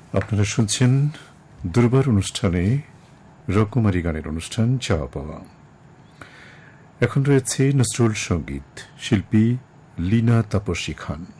আপনারা শুনছেন দুর্বার অনুষ্ঠানে রকমারি গানের অনুষ্ঠান চাওয়া পাওয়া। এখন রয়েছে নজরুল সঙ্গীত, শিল্পী লীনা তাপসী খান।